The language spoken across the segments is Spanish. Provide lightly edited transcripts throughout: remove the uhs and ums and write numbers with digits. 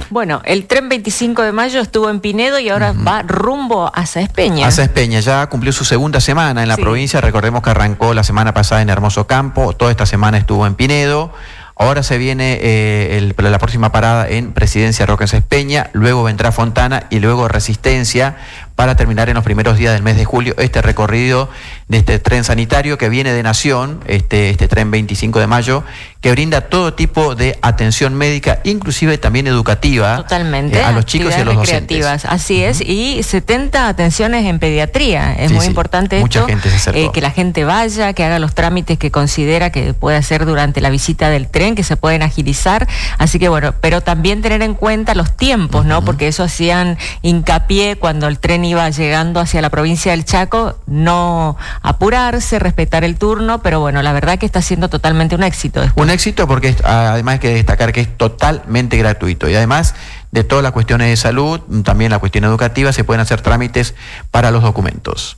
Bueno, el tren 25 de mayo estuvo en Pinedo y ahora va rumbo a Sáenz Peña. A Sáenz Peña, ya cumplió su segunda semana en la provincia. Recordemos que arrancó la semana pasada en Hermoso Campo, toda esta semana estuvo en Pinedo. Ahora se viene la próxima parada en Presidencia Roque Sáenz Peña, luego vendrá Fontana y luego Resistencia para terminar en los primeros días del mes de julio este recorrido de este tren sanitario que viene de Nación, este tren 25 de mayo, que brinda todo tipo de atención médica, inclusive también educativa. Totalmente, a los chicos y a los docentes. Así es, y 70 atenciones en pediatría. Es muy importante mucha esto, gente se acercó. que la gente vaya, que haga los trámites que considera que puede hacer durante la visita del tren, que se pueden agilizar. Así que bueno, pero también tener en cuenta los tiempos, ¿no? Porque eso hacían hincapié cuando el tren iba llegando hacia la provincia del Chaco, no apurarse, respetar el turno, pero bueno, la verdad que está siendo totalmente un éxito. Un éxito porque además hay que destacar que es totalmente gratuito y además de todas las cuestiones de salud, también la cuestión educativa, se pueden hacer trámites para los documentos.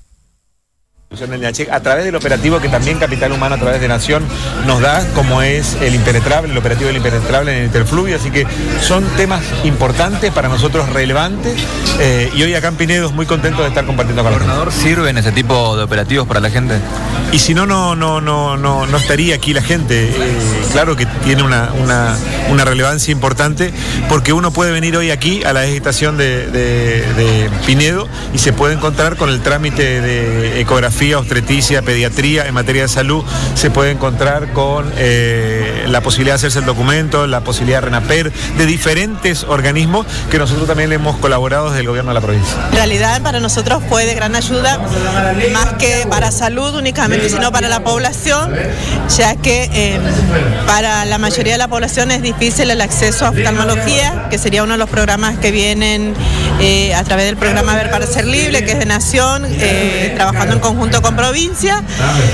A través del operativo que también Capital Humano a través de Nación nos da, como es el impenetrable, el operativo del impenetrable en el interfluvio, así que son temas importantes para nosotros, relevantes, y hoy acá en Pinedo muy contento de estar compartiendo con la gente. ¿Gobernador, sirven ese tipo de operativos para la gente? Y si no estaría aquí la gente. Claro que tiene una relevancia importante porque uno puede venir hoy aquí a la estación de Pinedo y se puede encontrar con el trámite de ecografía, obstetricia, pediatría en materia de salud, se puede encontrar con la posibilidad de hacerse el documento, la posibilidad de RENAPER, de diferentes organismos que nosotros también le hemos colaborado desde el gobierno de la provincia. En realidad para nosotros fue de gran ayuda, más que para salud únicamente, sino para la población, ya que para la mayoría de la población es difícil el acceso a oftalmología, que sería uno de los programas que vienen a través del programa Ver para Ser Libre, que es de Nación, trabajando en conjunto con provincia,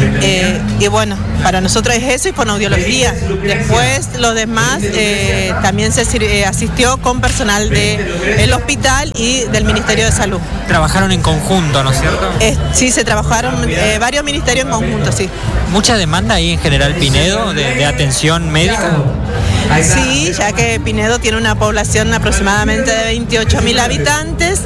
y bueno, para nosotros es eso y fonoaudiología. Después los demás también se asistió con personal del hospital y del Ministerio de Salud. Trabajaron en conjunto, ¿no es cierto? Sí, se trabajaron varios ministerios en conjunto, sí. ¿Mucha demanda ahí en General Pinedo de atención médica? Sí, ya que Pinedo tiene una población aproximadamente de 28.000 habitantes.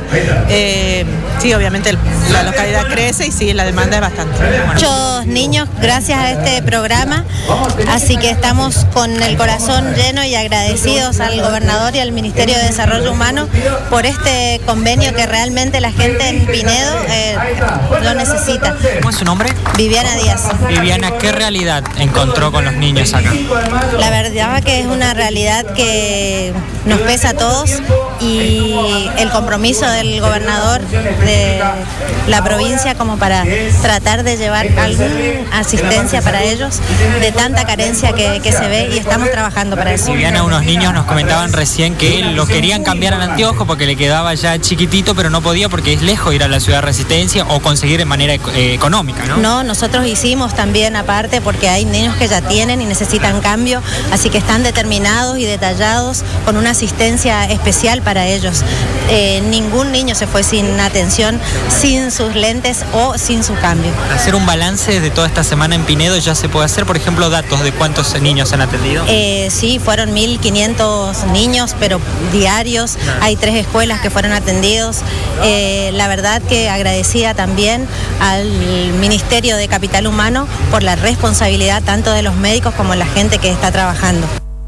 Sí, obviamente la localidad crece y sí, la demanda es bastante. Muchos niños gracias a este programa, así que estamos con el corazón lleno y agradecidos al gobernador y al Ministerio de Desarrollo Humano por este convenio que realmente la gente en Pinedo lo necesita. ¿Cómo es su nombre? Viviana Díaz. Viviana, ¿qué realidad encontró con los niños acá? La verdad que es una realidad que nos pesa a todos y el compromiso del gobernador de la provincia como para tratar de llevar alguna asistencia para ellos de tanta carencia que se ve y estamos trabajando para eso. Viviana, unos niños nos comentaban recién que lo querían cambiar al anteojo porque le quedaba ya chiquitito, pero no podía porque es lejos ir a la ciudad de Resistencia o conseguir de manera económica, ¿no? No, nosotros hicimos también aparte porque hay niños que ya tienen y necesitan cambio, así que están determinados y detallados con una asistencia especial para ellos. Ningún niño se fue sin atención, sin sus lentes o sin su cambio. Hacer un balance de toda esta semana en Pinedo ya se puede hacer, por ejemplo, datos de cuántos niños han atendido. Sí, fueron 1.500 niños, pero diarios. Hay 3 escuelas que fueron atendidos. La verdad que agradecida también al Ministerio de Capital Humano por la responsabilidad tanto de los médicos como la gente que está trabajando.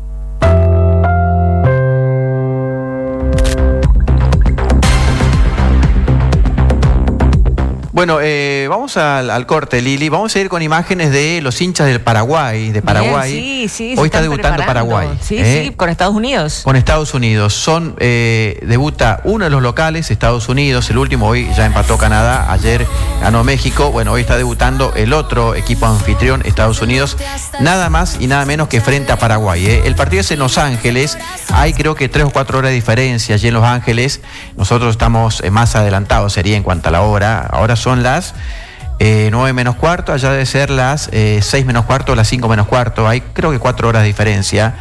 Bueno, vamos al corte, Lili. Vamos a ir con imágenes de los hinchas del Paraguay. Bien, sí, hoy está debutando Paraguay. Sí, con Estados Unidos. Con Estados Unidos. Debuta uno de los locales, Estados Unidos. El último hoy ya empató Canadá. Ayer ganó México. Bueno, hoy está debutando el otro equipo anfitrión, Estados Unidos. Nada más y nada menos que frente a Paraguay. El partido es en Los Ángeles. Hay creo que 3 o 4 horas de diferencia allí en Los Ángeles. Nosotros estamos más adelantados, sería en cuanto a la hora. Ahora son las 9 menos cuarto, allá debe ser las 6 menos cuarto o las 5 menos cuarto. Hay creo que 4 horas de diferencia.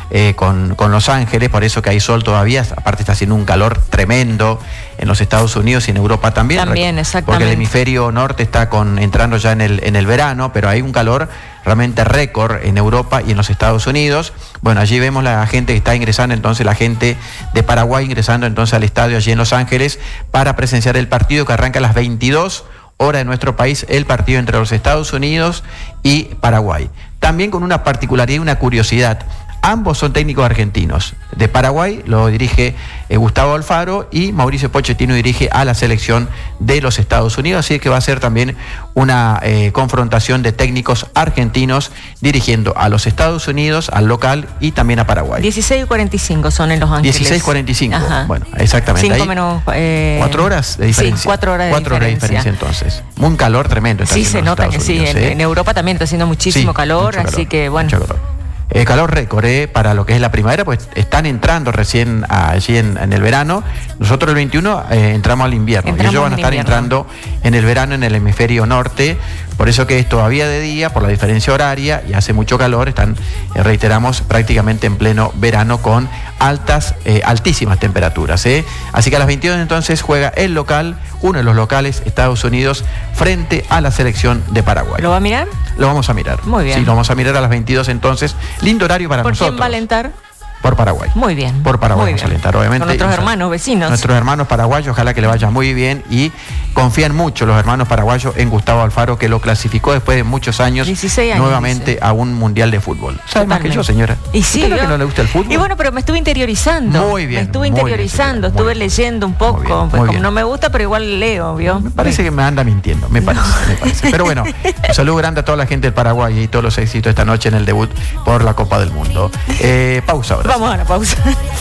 con Los Ángeles, por eso que hay sol todavía, aparte está haciendo un calor tremendo en los Estados Unidos y en Europa también. También, exactamente. Porque el hemisferio norte está entrando ya en el verano, pero hay un calor realmente récord en Europa y en los Estados Unidos. Bueno, allí vemos la gente que está ingresando, entonces la gente de Paraguay ingresando entonces al estadio allí en Los Ángeles para presenciar el partido que arranca a las 22 horas de nuestro país, el partido entre los Estados Unidos y Paraguay. También con una particularidad y una curiosidad. Ambos son técnicos argentinos. De Paraguay lo dirige Gustavo Alfaro y Mauricio Pochettino dirige a la selección de los Estados Unidos. Así que va a ser también una confrontación de técnicos argentinos dirigiendo a los Estados Unidos, al local y también a Paraguay. 16:45 son en Los Ángeles. 16:45. Ajá. Bueno, exactamente. 5 menos... 4 horas de diferencia. Sí, 4 horas de 4 horas de diferencia entonces. Un calor tremendo. Sí, se nota que sí. En Europa también está haciendo muchísimo calor, así que bueno. Calor récord para lo que es la primavera, pues están entrando recién allí en el verano. Nosotros el 21 entramos al invierno y ellos van a estar entrando en el verano en el hemisferio norte. Por eso que es todavía de día, por la diferencia horaria, y hace mucho calor, están, reiteramos, prácticamente en pleno verano con altísimas temperaturas. Así que a las 22 entonces juega el local, uno de los locales, Estados Unidos, frente a la selección de Paraguay. ¿Lo va a mirar? Lo vamos a mirar. Muy bien. Sí, lo vamos a mirar a las 22 entonces. Lindo horario para nosotros. ¿Por quién va a alentar? Por Paraguay. Muy bien. Por Paraguay vamos a alentar, obviamente. Con nuestros hermanos vecinos. Nuestros hermanos paraguayos, ojalá que le vaya muy bien y confían mucho los hermanos paraguayos en Gustavo Alfaro, que lo clasificó después de muchos años, 16 años nuevamente dice. A un mundial de fútbol. ¿Sabe más que yo, señora? Y sí, ¿Usted que no le gusta el fútbol? Y bueno, pero me estuve interiorizando. Muy bien. Me estuve interiorizando, estuve leyendo un poco. Muy bien, pues como no me gusta, pero igual leo, ¿vio? Me parece que me anda mintiendo, me parece. Pero bueno, un saludo grande a toda la gente del Paraguay y todos los éxitos esta noche en el debut por la Copa del Mundo. Pausa ahora. Vamos a la pausa.